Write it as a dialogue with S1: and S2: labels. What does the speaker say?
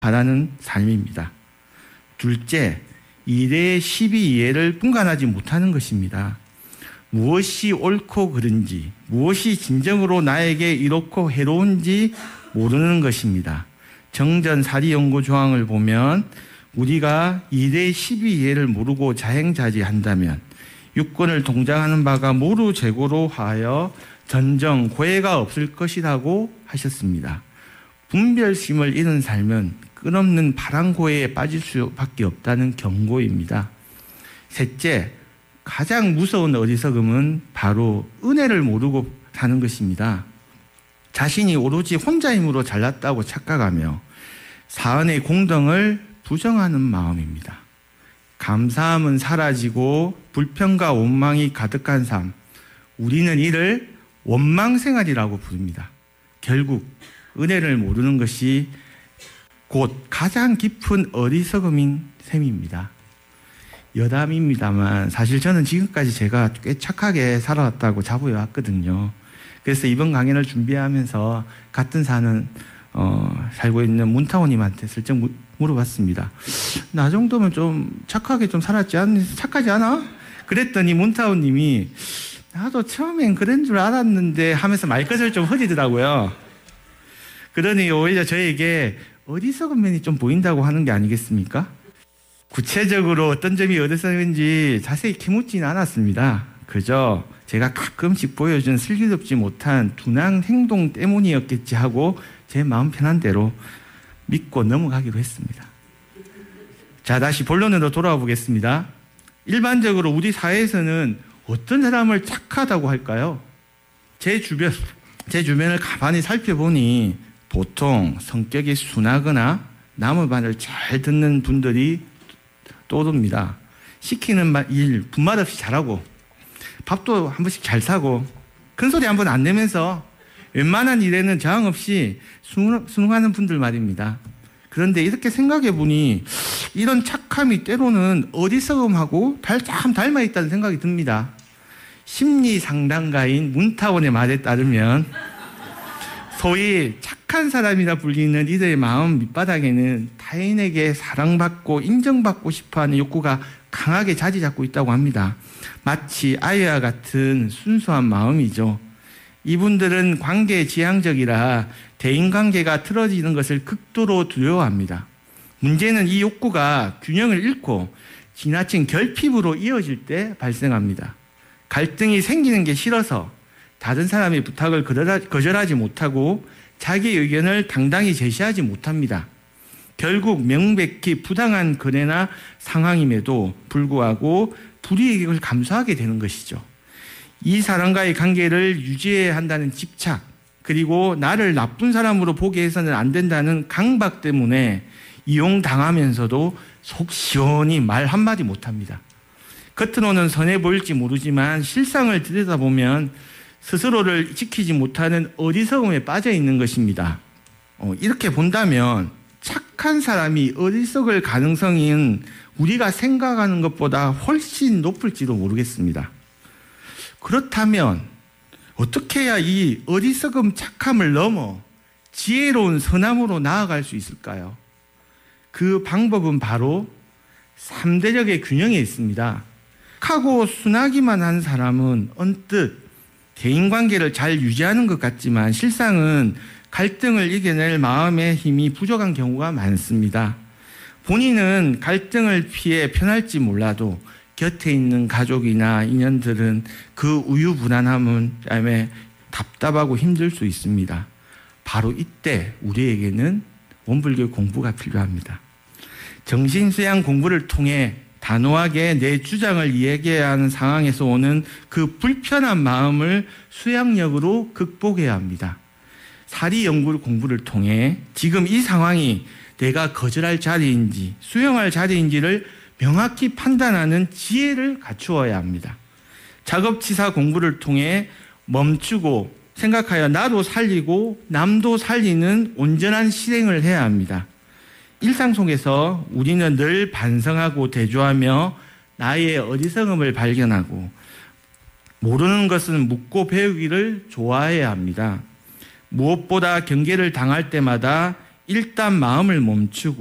S1: 바라는 삶입니다. 둘째, 일의 시비 이해를 분간하지 못하는 것입니다. 무엇이 옳고 그른지, 무엇이 진정으로 나에게 이롭고 해로운지 모르는 것입니다. 정전사리연구 조항을 보면 우리가 일의 시비 이해를 모르고 자행자지한다면 육군을 동장하는 바가 모루 재고로 하여 전정, 고해가 없을 것이라고 하셨습니다. 분별심을 잃은 삶은 끝없는 바람고해에 빠질 수밖에 없다는 경고입니다. 셋째, 가장 무서운 어리석음은 바로 은혜를 모르고 사는 것입니다. 자신이 오로지 혼자 힘으로 잘났다고 착각하며 사은의 공덕을 부정하는 마음입니다. 감사함은 사라지고 불평과 원망이 가득한 삶, 우리는 이를 원망생활이라고 부릅니다. 결국 은혜를 모르는 것이 곧 가장 깊은 어리석음인 셈입니다. 여담입니다만 사실 저는 지금까지 제가 꽤 착하게 살아왔다고 자부해 왔거든요. 그래서 이번 강연을 준비하면서 같은 사는 살고 있는 문타오님한테 슬쩍 물어봤습니다. 나 정도면 좀 착하게 좀 살았지 착하지 않아? 그랬더니 문타오님이 나도 처음엔 그런 줄 알았는데 하면서 말끝을 좀 흐리더라고요. 그러니 오히려 저에게 어리석은 면이 좀 보인다고 하는 게 아니겠습니까? 구체적으로 어떤 점이 어리석은지 자세히 캐묻지는 않았습니다. 그저 제가 가끔씩 보여준 슬기롭지 못한 둔한 행동 때문이었겠지 하고 제 마음 편한 대로 믿고 넘어가기로 했습니다. 자, 다시 본론으로 돌아와 보겠습니다. 일반적으로 우리 사회에서는 어떤 사람을 착하다고 할까요? 제 주변을 가만히 살펴보니 보통 성격이 순하거나 남의 말을 잘 듣는 분들이 떠오릅니다. 시키는 일 분말 없이 잘하고 밥도 한 번씩 잘 사고 큰소리 한 번 안 내면서 웬만한 일에는 저항 없이 순응하는 분들 말입니다. 그런데 이렇게 생각해 보니 이런 착함이 때로는 어리석음하고 참 닮아 있다는 생각이 듭니다. 심리 상담가인 문타원의 말에 따르면 소위 착한 사람이라 불리는 이들의 마음 밑바닥에는 타인에게 사랑받고 인정받고 싶어하는 욕구가 강하게 자리 잡고 있다고 합니다. 마치 아이와 같은 순수한 마음이죠. 이분들은 관계 지향적이라 대인관계가 틀어지는 것을 극도로 두려워합니다. 문제는 이 욕구가 균형을 잃고 지나친 결핍으로 이어질 때 발생합니다. 갈등이 생기는 게 싫어서 다른 사람의 부탁을 거절하지 못하고 자기 의견을 당당히 제시하지 못합니다. 결국 명백히 부당한 거래나 상황임에도 불구하고 불이익을 감수하게 되는 것이죠. 이 사람과의 관계를 유지해야 한다는 집착, 그리고 나를 나쁜 사람으로 보게 해서는 안 된다는 강박 때문에 이용당하면서도 속 시원히 말 한마디 못합니다. 겉으로는 선해 보일지 모르지만 실상을 들여다보면 스스로를 지키지 못하는 어리석음에 빠져 있는 것입니다. 이렇게 본다면 착한 사람이 어리석을 가능성은 우리가 생각하는 것보다 훨씬 높을지도 모르겠습니다. 그렇다면 어떻게 해야 이 어리석음 착함을 넘어 지혜로운 선함으로 나아갈 수 있을까요? 그 방법은 바로 3대력의 균형에 있습니다. 착하고 순하기만 한 사람은 언뜻 대인관계를 잘 유지하는 것 같지만 실상은 갈등을 이겨낼 마음의 힘이 부족한 경우가 많습니다. 본인은 갈등을 피해 편할지 몰라도 곁에 있는 가족이나 인연들은 그 우유부단함을 때문에 답답하고 힘들 수 있습니다. 바로 이때 우리에게는 원불교 공부가 필요합니다. 정신수양 공부를 통해 단호하게 내 주장을 이야기해야 하는 상황에서 오는 그 불편한 마음을 수양력으로 극복해야 합니다. 사리연구 공부를 통해 지금 이 상황이 내가 거절할 자리인지 수용할 자리인지를 명확히 판단하는 지혜를 갖추어야 합니다. 작업치사 공부를 통해 멈추고 생각하여 나도 살리고 남도 살리는 온전한 실행을 해야 합니다. 일상 속에서 우리는 늘 반성하고 대조하며 나의 어리석음을 발견하고 모르는 것은 묻고 배우기를 좋아해야 합니다. 무엇보다 경계를 당할 때마다 일단 마음을 멈추고